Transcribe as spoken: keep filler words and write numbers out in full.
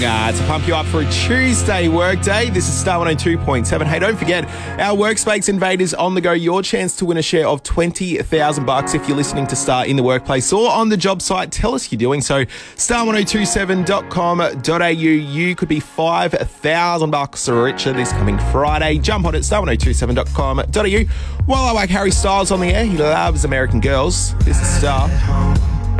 Uh, to pump you up for a Tuesday workday, this is Star one oh two point seven. Hey, don't forget, our Workspace Invaders on the go, your chance to win a share of twenty thousand bucks if you're listening to Star in the workplace or on the job site. Tell us you're doing so. star ten twenty-seven dot com dot a u. You could be five thousand bucks richer this coming Friday. Jump on it, star ten twenty-seven dot com dot a u. While I whack Harry Styles on the air, he loves American Girls. This is Star.